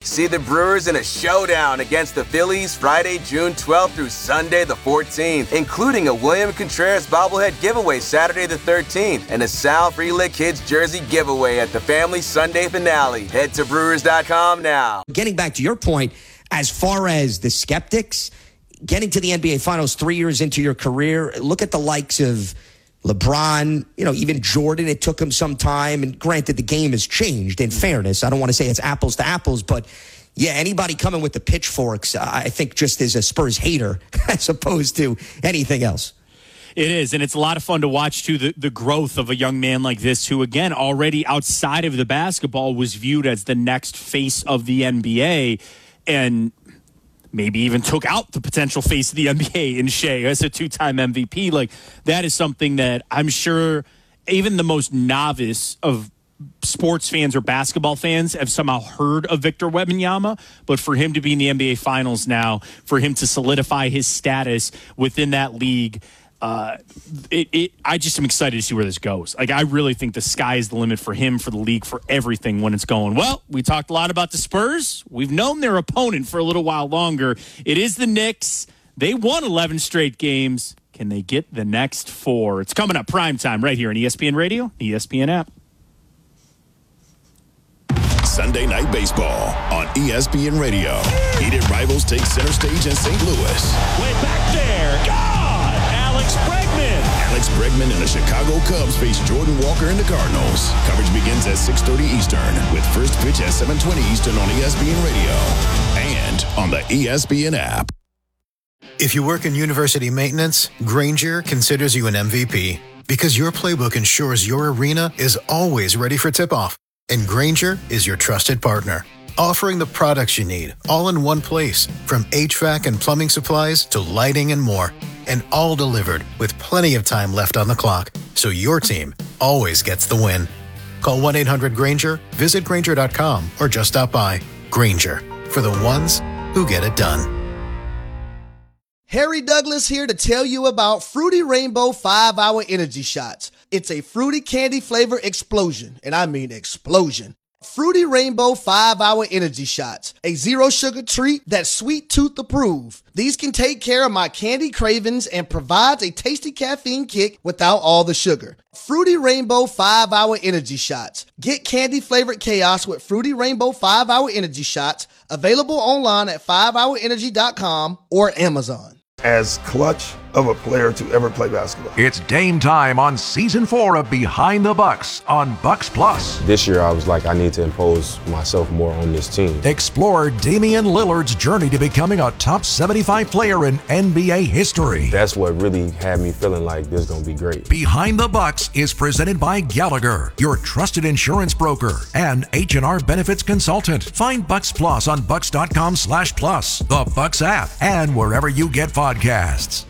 See the Brewers in a showdown against the Phillies Friday, June 12th through Sunday the 14th, including a William Contreras bobblehead giveaway Saturday the 13th and a Sal Frelick Kids jersey giveaway at the family Sunday finale. Head to Brewers.com now. Getting back to your point, as far as the skeptics, getting to the NBA Finals 3 years into your career, look at the likes of LeBron, even Jordan, it took him some time. And granted, the game has changed, in fairness. I don't want to say it's apples to apples, but yeah, anybody coming with the pitchforks, I think just is a Spurs hater as opposed to anything else. It is, and it's a lot of fun to watch, too, the growth of a young man like this who, again, already outside of the basketball was viewed as the next face of the NBA and maybe even took out the potential face of the NBA in Shea as a two-time MVP. Like, that is something that I'm sure even the most novice of sports fans or basketball fans have somehow heard of Victor Wembanyama. But for him to be in the NBA Finals now, for him to solidify his status within that league, I just am excited to see where this goes. Like, I really think the sky is the limit for him, for the league, for everything when it's going. Well, we talked a lot about the Spurs. We've known their opponent for a little while longer. It is the Knicks. They won 11 straight games. Can they get the next 4? It's coming up prime time right here on ESPN Radio, ESPN app. Sunday Night Baseball on ESPN Radio. Heated rivals take center stage in St. Louis. Way back there. God! Alex Bregman. Alex Bregman and the Chicago Cubs face Jordan Walker and the Cardinals. Coverage begins at 6:30 Eastern with first pitch at 7:20 Eastern on ESPN Radio and on the ESPN app. If you work in university maintenance, Grainger considers you an MVP because your playbook ensures your arena is always ready for tip-off. And Grainger is your trusted partner, offering the products you need all in one place, from HVAC and plumbing supplies to lighting and more, and all delivered with plenty of time left on the clock, so your team always gets the win. Call 1-800-GRAINGER, visit Grainger.com, or just stop by. Grainger, for the ones who get it done. Harry Douglas here to tell you about Fruity Rainbow 5-Hour Energy Shots. It's a fruity candy flavor explosion, and I mean explosion. Fruity Rainbow 5-Hour Energy Shots, a zero-sugar treat that's sweet tooth approved. These can take care of my candy cravings and provides a tasty caffeine kick without all the sugar. Fruity Rainbow 5-Hour Energy Shots. Get candy-flavored chaos with Fruity Rainbow 5-Hour Energy Shots, available online at 5hourenergy.com or Amazon. As clutch of a player to ever play basketball. It's game time on Season 4 of Behind the Bucks on Bucks Plus. This year I was like, I need to impose myself more on this team. Explore Damian Lillard's journey to becoming a top 75 player in NBA history. That's what really had me feeling like this is going to be great. Behind the Bucks is presented by Gallagher, your trusted insurance broker, and H&R Benefits Consultant. Find Bucks Plus on bucks.com/plus, the Bucks app, and wherever you get podcasts.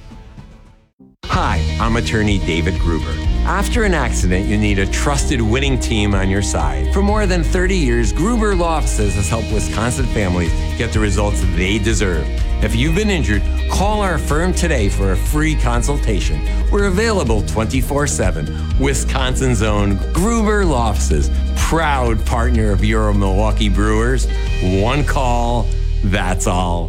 Hi, I'm attorney David Gruber. After an accident, you need a trusted winning team on your side. For more than 30 years, Gruber Law Offices has helped Wisconsin families get the results they deserve. If you've been injured, call our firm today for a free consultation. We're available 24/7. Wisconsin's own Gruber Law Offices, proud partner of your Milwaukee Brewers. One call, that's all.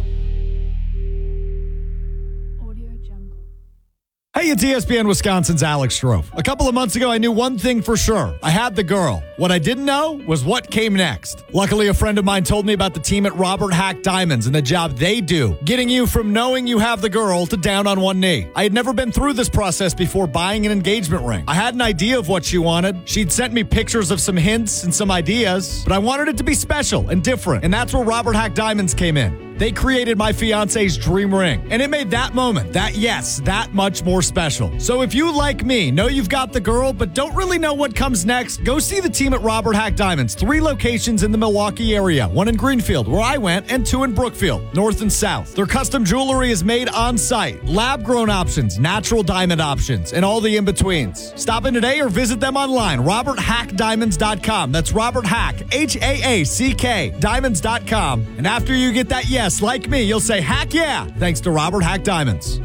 Hey, it's ESPN Wisconsin's Alex Strofe. A couple of months ago, I knew one thing for sure. I had the girl. What I didn't know was what came next. Luckily, a friend of mine told me about the team at Robert Hack Diamonds and the job they do, getting you from knowing you have the girl to down on one knee. I had never been through this process before buying an engagement ring. I had an idea of what she wanted. She'd sent me pictures of some hints and some ideas, but I wanted it to be special and different, and that's where Robert Hack Diamonds came in. They created my fiance's dream ring, and it made that moment, that much more special. So if you, like me, know you've got the girl but don't really know what comes next, go see the team at Robert Hack Diamonds. 3 locations in the Milwaukee area, 1 in Greenfield, where I went, and 2 in Brookfield, north and south. Their custom jewelry is made on site, lab-grown options, natural diamond options, and all the in-betweens. Stop in today or visit them online, roberthackdiamonds.com. That's Robert Hack, H-A-A-C-K, diamonds.com. And after you get that yes, like me, you'll say, heck yeah, thanks to Robert Hack Diamonds.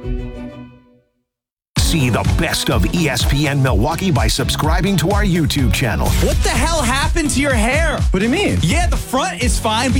See the best of ESPN Milwaukee by subscribing to our YouTube channel. What the hell happened to your hair? What do you mean? Yeah, the front is fine, but